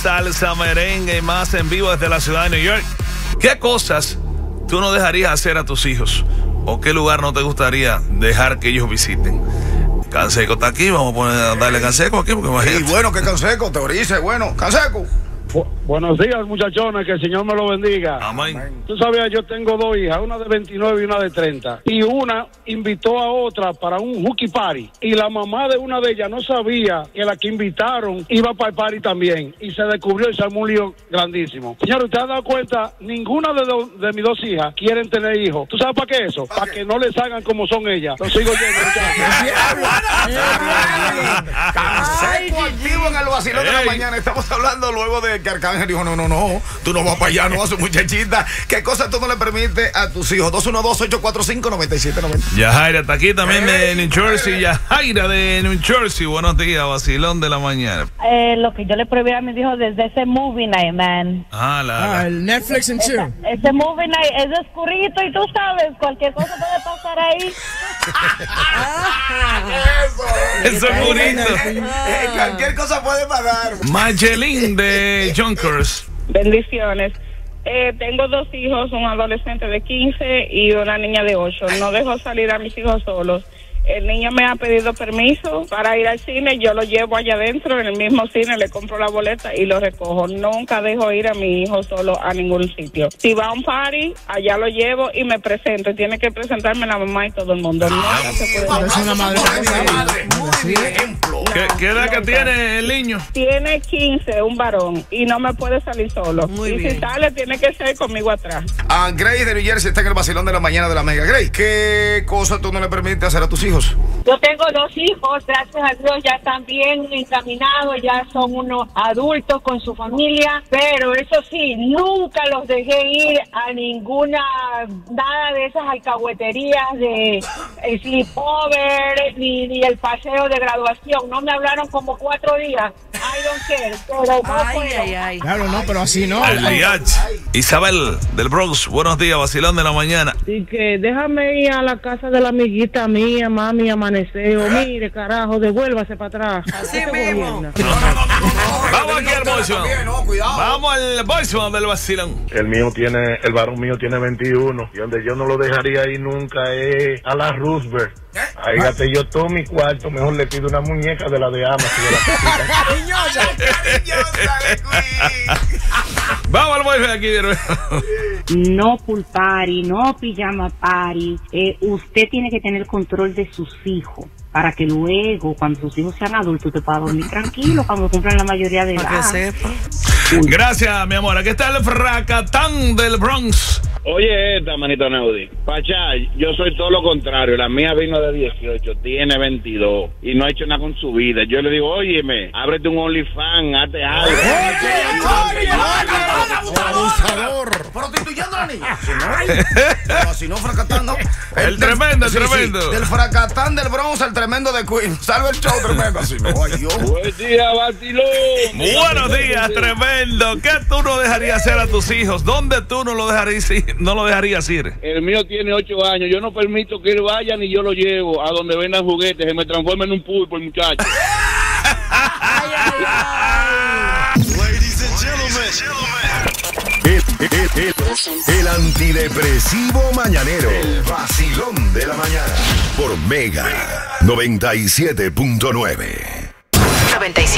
salsa, merengue y más en vivo desde la ciudad de New York. ¿Qué cosas tú no dejarías hacer a tus hijos? ¿O qué lugar no te gustaría dejar que ellos visiten? Canseco está aquí, vamos a darle Canseco aquí porque imagínate. Y bueno, que Canseco, teorice, bueno, Canseco. Buenos días, muchachones, que el Señor me lo bendiga. Amén. Tú sabías, yo tengo dos hijas, una de 29 y una de 30. Y una invitó a otra para un hooky party. Y la mamá de una de ellas no sabía que la que invitaron iba para el party también. Y se descubrió y se armó un lío grandísimo. Señor, ¿usted ha dado cuenta? Ninguna de mis dos hijas quieren tener hijos. ¿Tú sabes para qué eso? Para que no les hagan como son ellas. Los sigo yendo, Canseco activo en el vacilón de la mañana. Estamos hablando luego de que Arcángel dijo, no, tú no vas para allá, no vas a su muchachita. ¿Qué cosa tú no le permites a tus hijos? 212-845-9790. Yajaira está aquí también de New Jersey. Yajaira de New Jersey. Buenos días, vacilón de la mañana. Lo que yo le prohibí a mis hijos desde ese movie night, man. El Netflix and chill. Ese movie night es oscurito y tú sabes, cualquier cosa puede pasar ahí. Eso es bonito. Cualquier cosa puede pasar. Mayelín de Junkers. Bendiciones. Tengo dos hijos, un adolescente de 15 y una niña de 8. No dejo salir a mis hijos solos. El niño me ha pedido permiso para ir al cine, yo lo llevo allá adentro, en el mismo cine, le compro la boleta y lo recojo. Nunca dejo ir a mi hijo solo a ningún sitio. Si va a un party, allá lo llevo y me presento. Y tiene que presentarme la mamá y todo el mundo. Nunca se puede. Es una madre. Muy bien, ejemplo. ¿Qué edad que tiene el niño? Tiene 15, un varón, y no me puede salir solo. Muy y bien. si sale, tiene que ser conmigo atrás. Grace de New Jersey está en el vacilón de la mañana de la Mega. Grace, ¿qué cosa tú no le permites hacer a tus hijos? Yo tengo dos hijos, gracias a Dios ya están bien encaminados, ya son unos adultos con su familia, pero eso sí, nunca los dejé ir a nada de esas alcahueterías de sleepover, ni el paseo de graduación. No me hablaron como 4 días. I don't care, pero no puedo. Claro, no, pero así no. El DH. Isabel del Bronx. Buenos días, vacilón de la mañana. Así que déjame ir a la casa de la amiguita mía, mami, amaneceo. Mire, carajo, devuélvase para atrás. Así mismo. Vamos aquí al voicemail. Vamos al voicemail del vacilón. El varón mío tiene 21 y donde yo no lo dejaría ir nunca es a la Roosevelt. Ahí gasté yo todo mi cuarto, mejor le pido una muñeca de la de Amazon de la Vamos al voicemail aquí de nuevo. No pool party, no pijama party. Usted tiene que tener control de sus hijos para que luego, cuando sus hijos sean adultos, te puedas dormir tranquilo cuando cumplan la mayoría de edad. Para que sepa. Gracias, mi amor. Aquí está el fracatán del Bronx. Oye, esta, manito Neudi. Pachá, yo soy todo lo contrario. La mía vino de 18, tiene 22 y no ha hecho nada con su vida. Yo le digo, óyeme, ábrete un OnlyFans, hazte algo. Abusador. Prostituyendo a la niña. Si no, fracatando. El tremendo, sí, tremendo. Sí, del fracatán del Bronx al tremendo de Queen. Salve el show, tremendo. Así no, ay, Dios. Buen día, vacilón. Buenos días, tremendo. ¿Qué tú no dejarías hacer a tus hijos? ¿Dónde tú no lo dejarías ir? El mío tiene 8 años. Yo no permito que él vaya ni yo lo llevo a donde vendan juguetes. Se me transforma en un pulpo, el muchacho. Ladies and gentlemen. El antidepresivo mañanero. El vacilón de la mañana. Por Mega 97.9.